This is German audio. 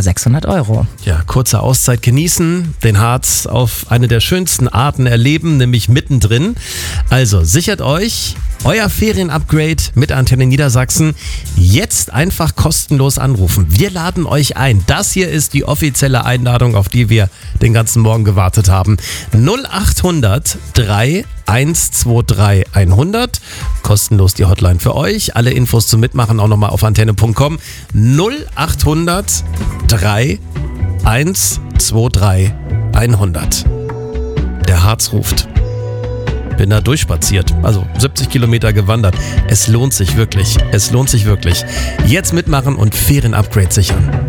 600 €. Ja, kurze Auszeit genießen, den Harz auf eine der schönsten Arten erleben, nämlich mittendrin. Also sichert euch euer Ferien-Upgrade mit Antenne Niedersachsen. Jetzt einfach kostenlos anrufen. Wir laden euch ein. Das hier ist die offizielle Einladung, auf die wir den ganzen Morgen gewartet haben. 0800 3123 100. Kostenlos die Hotline für euch. Alle Infos zum Mitmachen auch nochmal auf antenne.com. 0800 3123 100. Der Harz ruft. Bin da durchspaziert, also 70 Kilometer gewandert. Es lohnt sich wirklich, es lohnt sich wirklich. Jetzt mitmachen und Ferien-Upgrade sichern.